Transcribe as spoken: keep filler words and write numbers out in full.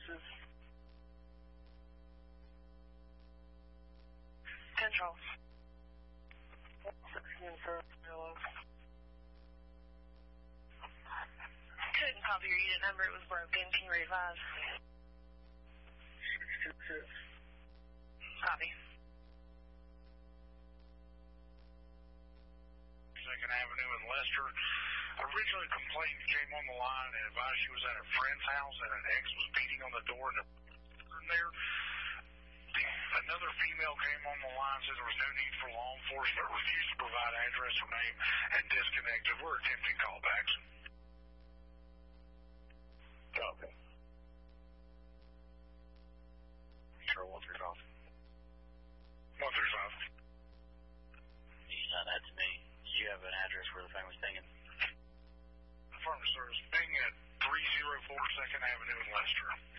Services. Central. sixteen for hello. Couldn't copy your unit number. It was broken. Can you re-advise? six two six. Copy. Second Avenue in Lester. Originally, a complaint came on the line and advised she was at her friend's house and an ex was beating on the door in the in there. The, another female came on the line, said there was no need for law enforcement, refused to provide address or name, and disconnected. We're attempting callbacks. Copy. Sure, one three five. one three five. You sent that to me. Do you have an address where the family's staying? Affirmative service. Being at three oh four second Avenue in Lester.